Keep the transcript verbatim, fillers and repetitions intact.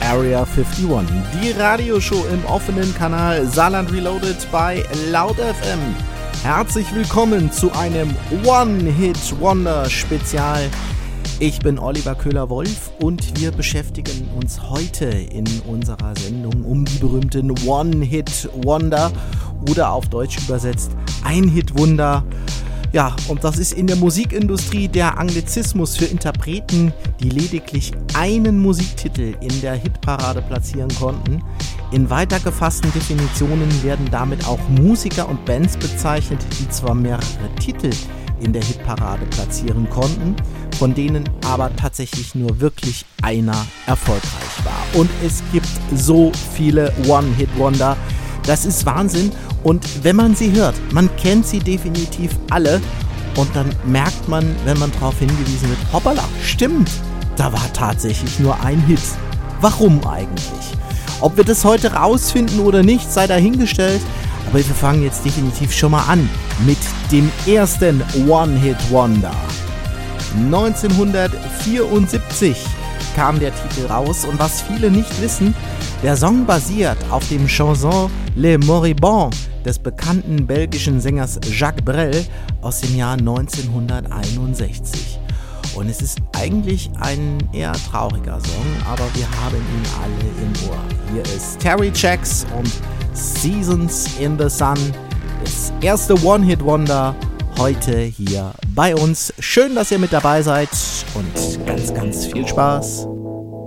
Area einundfünfzig, die Radioshow im offenen Kanal Saarland Reloaded bei Laut F M. Herzlich willkommen zu einem One-Hit-Wonder-Spezial. Ich bin Oliver Köhler-Wolf und wir beschäftigen uns heute in unserer Sendung um die berühmten One-Hit-Wonder oder auf Deutsch übersetzt Ein-Hit-Wunder. Ja, und das ist in der Musikindustrie der Anglizismus für Interpreten, die lediglich einen Musiktitel in der Hitparade platzieren konnten. In weiter gefassten Definitionen werden damit auch Musiker und Bands bezeichnet, die zwar mehrere Titel in der Hitparade platzieren konnten, von denen aber tatsächlich nur wirklich einer erfolgreich war. Und es gibt so viele One-Hit-Wonder, das ist Wahnsinn. Und wenn man sie hört, man kennt sie definitiv alle und dann merkt man, wenn man darauf hingewiesen wird, hoppala, stimmt, da war tatsächlich nur ein Hit. Warum eigentlich? Ob wir das heute rausfinden oder nicht, sei dahingestellt, aber wir fangen jetzt definitiv schon mal an mit dem ersten One-Hit-Wonder. neunzehnhundertvierundsiebzig kam der Titel raus und was viele nicht wissen, der Song basiert auf dem Chanson Les Moribonds des bekannten belgischen Sängers Jacques Brel aus dem Jahr neunzehnhunderteinundsechzig. Und es ist eigentlich ein eher trauriger Song, aber wir haben ihn alle im Ohr. Hier ist Terry Jacks und Seasons in the Sun, das erste One-Hit-Wonder heute hier bei uns. Schön, dass ihr mit dabei seid und ganz, ganz viel Spaß.